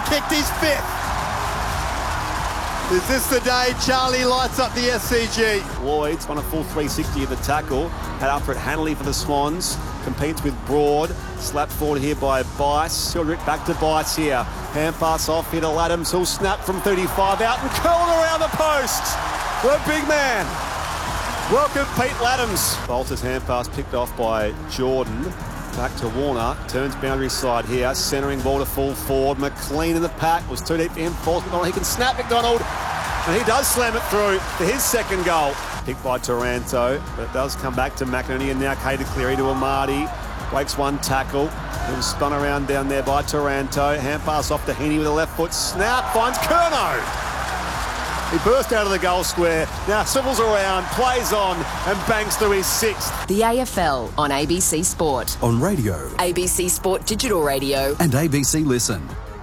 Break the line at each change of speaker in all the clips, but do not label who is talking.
kicked his fifth. Is this the day Charlie lights up the SCG?
Lloyd's on a full 360 of the tackle. Had after it Hanley for the Swans. Competes with Broad. Slapped forward here by Bice. Childrick back to Bice here. Hand pass off here to Laddams. He'll snap from 35 out and curl around the post. The big man. Welcome Pete Laddams. Bolter's hand pass picked off by Jordan. Back to Warner. Turns boundary side here. Centering ball to full forward. McLean in the pack. Was too deep for him. Falls McDonald. He can snap McDonald. And he does slam it through for his second goal. Picked by Taranto. But it does come back to McInerney. And now Cater Cleary to Amati. Breaks one tackle. He was spun around down there by Taranto. Hand pass off to Heaney with a left foot. Snap. Finds Curnow. He burst out of the goal square, now swivels around, plays on and bangs through his sixth.
The AFL on ABC Sport.
On radio.
ABC Sport Digital Radio.
And ABC Listen.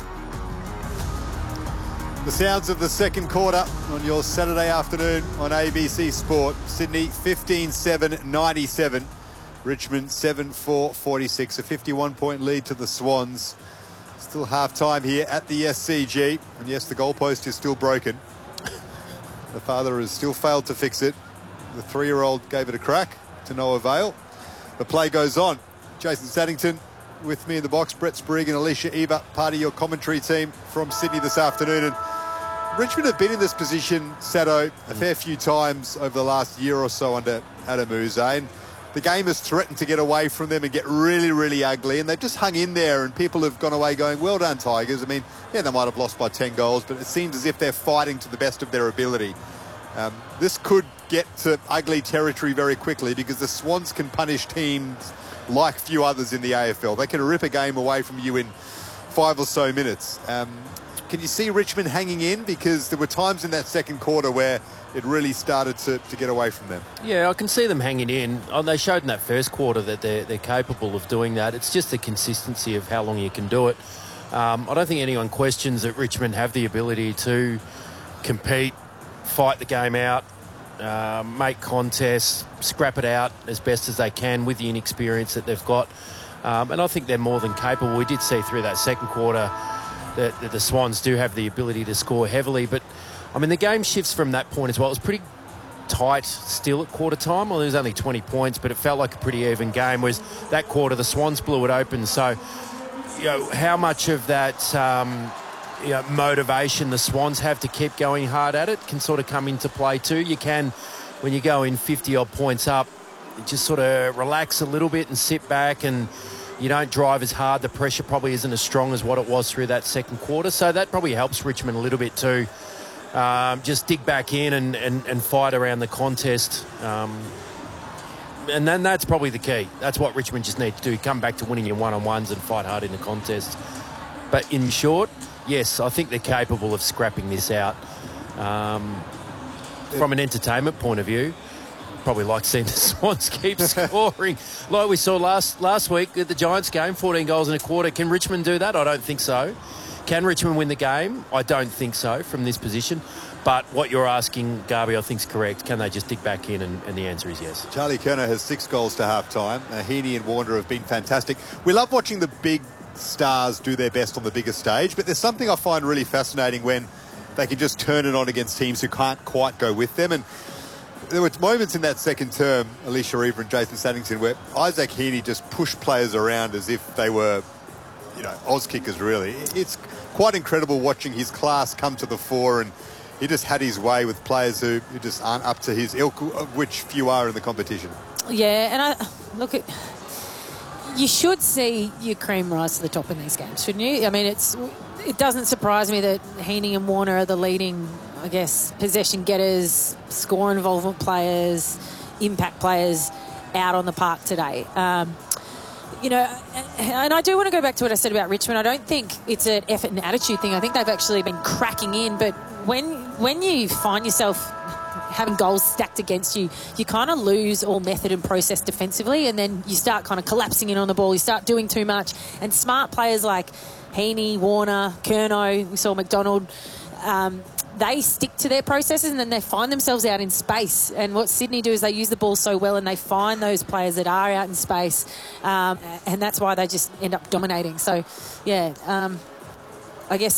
The sounds of the second quarter on your Saturday afternoon on ABC Sport. Sydney 15-7-97. Richmond 7-4-46. A 51-point lead to the Swans. Still half-time here at the SCG. And yes, the goalpost is still broken. The father has still failed to fix it. The 3-year-old gave it a crack to no avail. The play goes on. Jason Saddington with me in the box. Brett Sprigg and Alicia Eva, part of your commentary team from Sydney this afternoon. And Richmond have been in this position, Sado, a fair few times over the last year or so under Adam Uze. And the game has threatened to get away from them and get really, really ugly. And they've just hung in there and people have gone away going, well done, Tigers. I mean, yeah, they might have lost by 10 goals, but it seems as if they're fighting to the best of their ability. This could get to ugly territory very quickly because the Swans can punish teams like few others in the AFL. They can rip a game away from you in 5 or so minutes. Can you see Richmond hanging in? Because there were times in that second quarter where it really started to get away from them.
Yeah, I can see them hanging in. They showed in that first quarter that they're capable of doing that. It's just the consistency of how long you can do it. I don't think anyone questions that Richmond have the ability to compete, fight the game out, make contests, scrap it out as best as they can with the inexperience that they've got. And I think they're more than capable. We did see through that second quarter that the Swans do have the ability to score heavily. But, I mean, the game shifts from that point as well. It was pretty tight still at quarter time. Well, there was only 20 points, but it felt like a pretty even game. Whereas that quarter, the Swans blew it open. So, you know, how much of that motivation the Swans have to keep going hard at it can sort of come into play too. You can, when you go in 50-odd points up, just sort of relax a little bit and sit back and you don't drive as hard. The pressure probably isn't as strong as what it was through that second quarter. So that probably helps Richmond a little bit too. Just dig back in and fight around the contest. And then that's probably the key. That's what Richmond just need to do. Come back to winning your one-on-ones and fight hard in the contest. But in short, yes, I think they're capable of scrapping this out. From an entertainment point of view, probably like seeing the Swans keep scoring. Like we saw last week at the Giants game, 14 goals in a quarter. Can Richmond do that? I don't think so. Can Richmond win the game? I don't think so from this position. But what you're asking, Garby, I think is correct. Can they just dig back in? And the answer is yes.
Charlie Curnow has 6 goals to half-time. Heaney and Warner have been fantastic. We love watching the big stars do their best on the bigger stage, but there's something I find really fascinating when they can just turn it on against teams who can't quite go with them. And there were moments in that second term, Alicia Eva and Jason Saddington, where Isaac Heaney just pushed players around as if they were, Oz kickers, really. It's quite incredible watching his class come to the fore, and he just had his way with players who just aren't up to his ilk, of which few are in the competition.
Yeah, and you should see your cream rise to the top in these games, shouldn't you? I mean, it doesn't surprise me that Heaney and Warner are the leading, I guess, possession getters, score involvement players, impact players out on the park today. And I do want to go back to what I said about Richmond. I don't think it's an effort and attitude thing. I think they've actually been cracking in. But when you find yourself having goals stacked against you, you kind of lose all method and process defensively, and then you start kind of collapsing in on the ball. You start doing too much. And smart players like Heaney, Warner, Curnow, we saw McDonald, they stick to their processes and then they find themselves out in space. And what Sydney do is they use the ball so well and they find those players that are out in space, and that's why they just end up dominating. So, yeah, I guess